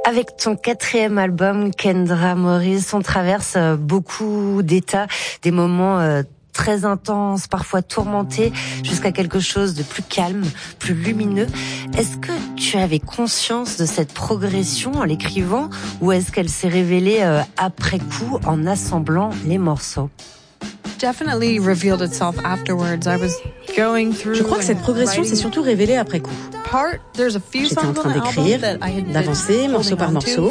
Avec ton 4e album, Kendra Morris, on traverse beaucoup d'états, des moments très intenses, parfois tourmentés, jusqu'à quelque chose de plus calme, plus lumineux. Est-ce que tu avais conscience de cette progression en l'écrivant, ou est-ce qu'elle s'est révélée après coup en assemblant les morceaux? Je crois que cette progression s'est surtout révélée après coup. J'étais en train d'écrire, d'avancer morceau par morceau.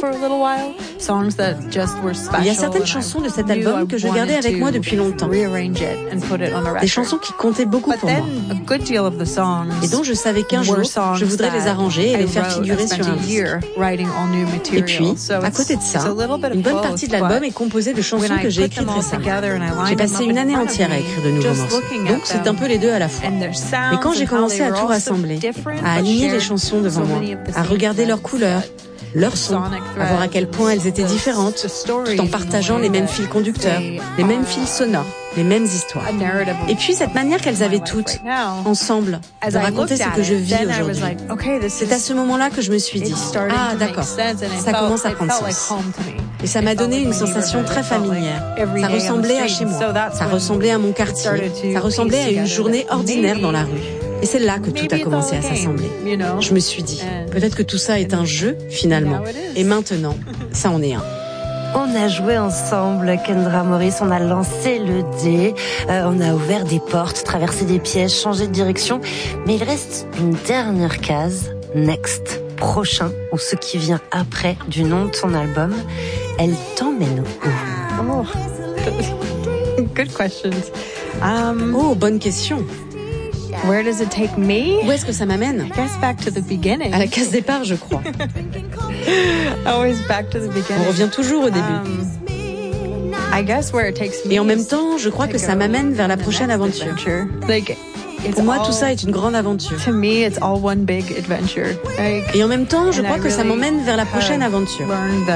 Il y a certaines chansons de cet album que je gardais avec moi depuis longtemps. Des chansons qui comptaient beaucoup pour moi. Et dont je savais qu'un jour, je voudrais les arranger et les faire figurer sur un disque. Et puis, à côté de ça, une bonne partie de l'album est composée de chansons que j'ai écrites récemment. J'ai passé une année entière à écrire de nouveaux morceaux. Donc c'est un peu les deux à la fois. Mais quand j'ai commencé à tout rassembler, à aligner les chansons devant moi, à regarder leurs couleurs, leurs sons, à voir à quel point elles étaient différentes, tout en partageant les mêmes fils conducteurs, les mêmes fils sonores, les mêmes histoires. Et puis cette manière qu'elles avaient toutes, ensemble, de raconter ce que je vis aujourd'hui. C'est à ce moment-là que je me suis dit, ah d'accord, ça commence à prendre sens. Et ça m'a donné une sensation très familière. Ça ressemblait à chez moi, ça ressemblait à mon quartier, ça ressemblait à une journée ordinaire dans la rue. Et c'est là que tout a commencé à s'assembler. Je me suis dit, peut-être que tout ça est un jeu, finalement. Et maintenant, ça en est un. On a joué ensemble, Kendra Morris, on a lancé le dé, on a ouvert des portes, traversé des pièges, changé de direction. Mais il reste une dernière case, next, prochain, ou ce qui vient après du nom de ton album. Elle t'emmène où? Good questions. Bonne question. Where does it take me? Où est-ce que ça m'amène? I guess back to the beginning. À la case départ, je crois. Always back to the beginning. On revient toujours au début. I guess where it takes me. Et en même temps, je crois que ça m'amène vers la prochaine aventure. Pour moi, tout ça est une grande aventure. To me, it's all one big adventure. Et en même temps, je crois que ça m'emmène vers la prochaine aventure.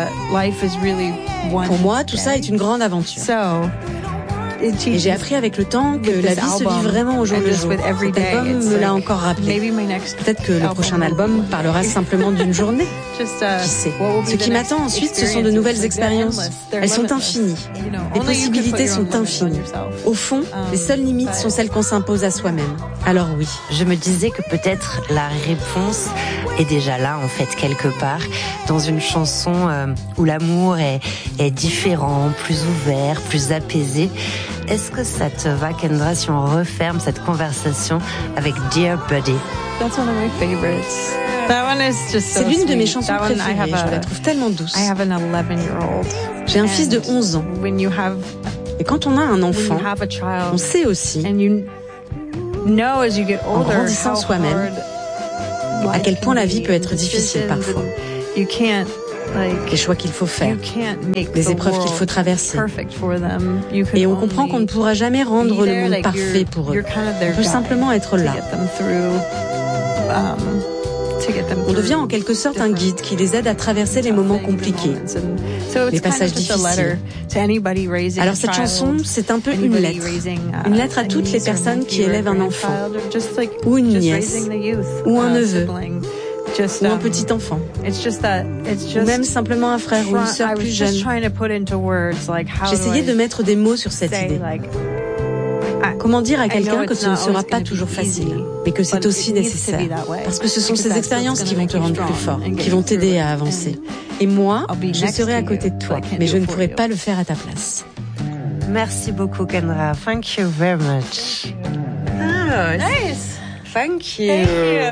Pour moi, tout ça est une grande aventure. Et j'ai appris avec le temps que la vie se vit vraiment au jour le jour. Cet album me l'a encore rappelé. Peut-être que le prochain album parlera simplement d'une journée. Qui sait? Ce qui m'attend ensuite, ce sont de nouvelles expériences. Elles sont infinies. Les possibilités sont infinies. Au fond, les seules limites sont celles qu'on s'impose à soi-même. Alors oui. Je me disais que peut-être la réponse est déjà là, en fait, quelque part, dans une chanson où l'amour est différent, plus ouvert, plus apaisé. Est-ce que ça te va, Kendra, si on referme cette conversation avec Dear Buddy? That's one of my favorites. That one is just so C'est l'une de mes sweet. chansons préférées, je la trouve tellement douce. I have an 11-year-old. J'ai un fils de 11 ans. When you have, Et quand on a un enfant, when you have a child, on sait aussi, and you know as you get en older, grandissant soi-même, à quel point la vie peut être difficile parfois. You can't, Les choix qu'il faut faire, you can't make les the épreuves qu'il faut world traverser. perfect for them. You can Et on comprend only qu'on ne pourra jamais rendre be le there, monde like parfait pour eux. you're kind of their On peut guide simplement être to là. get them through, to get them On devient through en quelque sorte un guide qui les aide à traverser les moments compliqués, les passages difficiles. Alors cette chanson, c'est un peu une lettre à toutes les personnes qui élèvent un enfant, ou une nièce, ou un neveu, ou un petit enfant, ou même simplement un frère ou une sœur plus jeune. J'essayais de mettre des mots sur cette idée. Comment dire à quelqu'un que ce ne sera pas toujours facile, mais que c'est aussi nécessaire, parce que ce sont ces expériences qui vont te rendre plus fort, qui vont t'aider à avancer. Et moi, je serai à côté de toi, mais je ne pourrai pas le faire à ta place. Merci beaucoup, Kendra. Thank you very much. Oh, nice. Thank you.